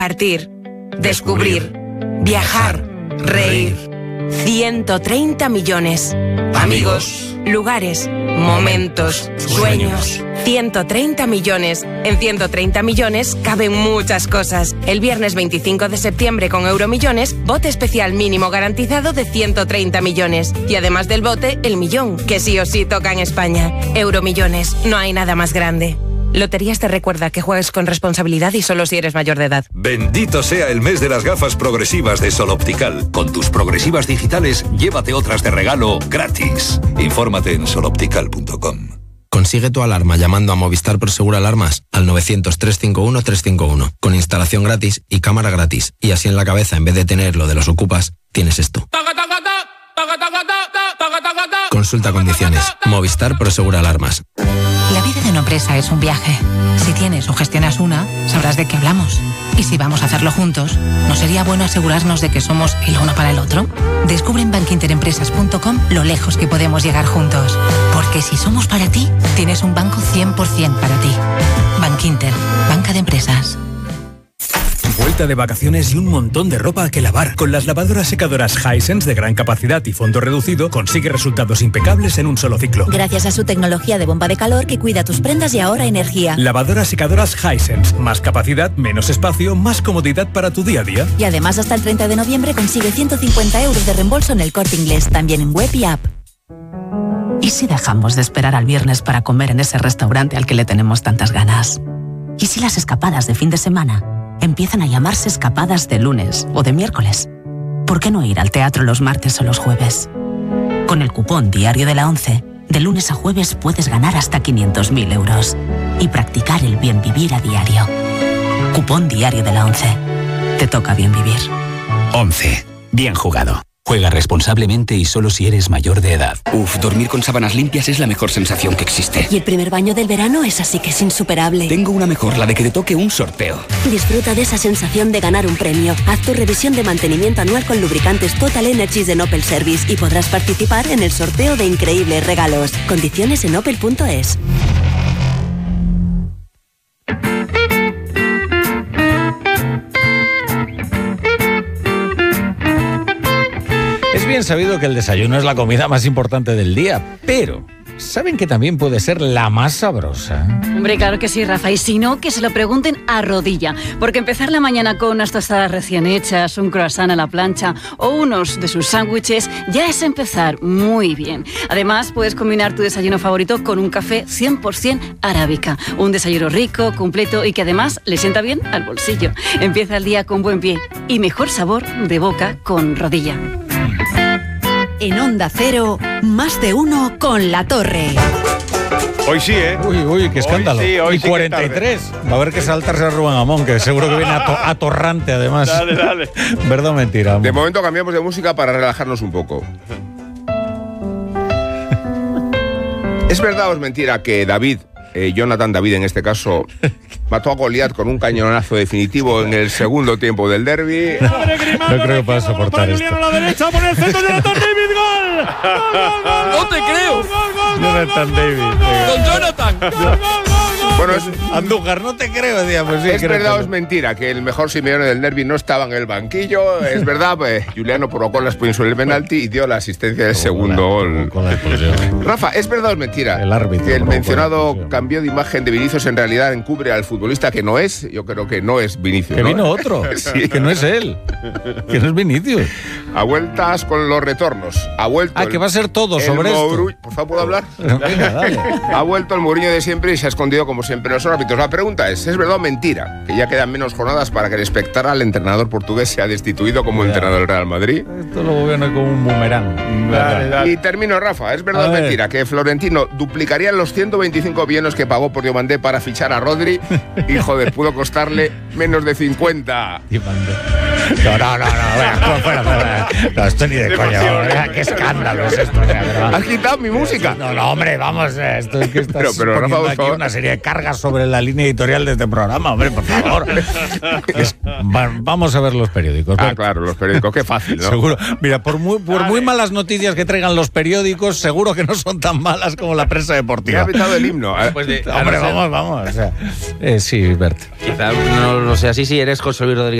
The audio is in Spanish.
Partir, descubrir, viajar, reír. 130 millones. Amigos, lugares, momentos, sueños. 130 millones. En 130 millones caben muchas cosas. El viernes 25 de septiembre con Euromillones, bote especial mínimo garantizado de 130 millones. Y además del bote, el millón, que sí o sí toca en España. Euromillones, no hay nada más grande. Loterías te recuerda que juegues con responsabilidad y solo si eres mayor de edad. Bendito sea el mes de las gafas progresivas de Sol Optical. Con tus progresivas digitales, llévate otras de regalo gratis. Infórmate en soloptical.com. Consigue tu alarma llamando a Movistar Prosegur Alarmas al 900-351-351, con instalación gratis y cámara gratis. Y así en la cabeza, en vez de tener lo de los ocupas, tienes esto. Consulta condiciones. Movistar Prosegur Alarmas. La vida de una empresa es un viaje. Si tienes o gestionas una, sabrás de qué hablamos. Y si vamos a hacerlo juntos, ¿no sería bueno asegurarnos de que somos el uno para el otro? Descubre en bankinterempresas.com lo lejos que podemos llegar juntos. Porque si somos para ti, tienes un banco 100% para ti. Bankinter, banca de empresas. Vuelta de vacaciones y un montón de ropa que lavar. Con las lavadoras secadoras Hisense de gran capacidad y fondo reducido, consigue resultados impecables en un solo ciclo. Gracias a su tecnología de bomba de calor que cuida tus prendas y ahorra energía. Lavadoras secadoras Hisense. Más capacidad, menos espacio, más comodidad para tu día a día. Y además hasta el 30 de noviembre consigue 150 euros de reembolso en el Corte Inglés, también en web y app. ¿Y si dejamos de esperar al viernes para comer en ese restaurante al que le tenemos tantas ganas? ¿Y si las escapadas de fin de semana empiezan a llamarse escapadas de lunes o de miércoles? ¿Por qué no ir al teatro los martes o los jueves? Con el cupón Diario de la ONCE, de lunes a jueves puedes ganar hasta 500.000 euros y practicar el bien vivir a diario. Cupón Diario de la ONCE. Te toca bien vivir. 11. Bien jugado. Juega responsablemente y solo si eres mayor de edad. Dormir con sábanas limpias es la mejor sensación que existe. Y el primer baño del verano es así que es insuperable. Tengo una mejor, la de que te toque un sorteo. Disfruta de esa sensación de ganar un premio. Haz tu revisión de mantenimiento anual con lubricantes Total Energies de Opel Service y podrás participar en el sorteo de increíbles regalos. Condiciones en opel.es. Es bien sabido que el desayuno es la comida más importante del día, pero ¿saben que también puede ser la más sabrosa? Hombre, claro que sí, Rafa, y si no, que se lo pregunten a Rodilla, porque empezar la mañana con unas tostadas recién hechas, un croissant a la plancha o unos de sus sándwiches ya es empezar muy bien. Además, puedes combinar tu desayuno favorito con un café 100% arábica, un desayuno rico, completo y que además le sienta bien al bolsillo. Empieza el día con buen pie y mejor sabor de boca con Rodilla. En Onda Cero, más de uno con La Torre. Hoy sí, ¿eh? Uy, qué escándalo. Hoy y sí 43. Va a haber que saltarse a Rubén Amón, que seguro que viene atorrante además. Dale. ¿Verdad o mentira? De momento cambiamos de música para relajarnos un poco. ¿Es verdad o es mentira que Jonathan David en este caso, mató a Goliat con un cañonazo definitivo en el segundo tiempo del derbi? No creo que pueda soportar esto. A la derecha, por el centro, Jonathan David, ¡gol! ¡No te creo! Jonathan David. ¡Con Jonathan! Bueno, Andújar, no te creo, digamos. Sí, ¿es verdad o es mentira que el mejor Simeone del derbi no estaba en el banquillo? Es verdad, Juliano provocó la expulsión del penalti y dio la asistencia del segundo gol. Con la expulsión. Rafa, ¿es verdad o es mentira El árbitro que el provocó mencionado cambio de imagen de Vinicius en realidad encubre al futbolista que no es? Yo creo que no es Vinicius. Que ¿no? vino otro, Sí. que no es él, que no es Vinicius. A vueltas con los retornos. Ha vuelto que va a ser todo sobre esto. Por favor, ¿puedo hablar? Venga, dale. Ha vuelto el Mourinho de siempre y se ha escondido como siempre los árbitros. La pregunta es verdad o mentira que ya quedan menos jornadas para que el espectral entrenador portugués sea destituido como entrenador del Real Madrid? Esto lo gobierna como un boomerang. Y termino, Rafa, ¿es verdad o mentira que Florentino duplicaría los 125 millones que pagó por Diomandé para fichar a Rodri y, joder, pudo costarle menos de 50? No, esto ni de coña. Qué escándalo es esto. ¿Has quitado mi música? No, hombre, vamos, esto es que estás pero Rafa, poniendo por aquí favor. una serie de cargas cargas sobre la línea editorial de este programa, hombre, por favor. Vamos a ver los periódicos. Claro, los periódicos, qué fácil, ¿no? Seguro. Mira, por muy malas noticias que traigan los periódicos, seguro que no son tan malas como la prensa deportiva. Me ha petado el himno. Hombre, vamos. O sea, sí, Bert. Quizá no lo sea así si eres José Luis Rodríguez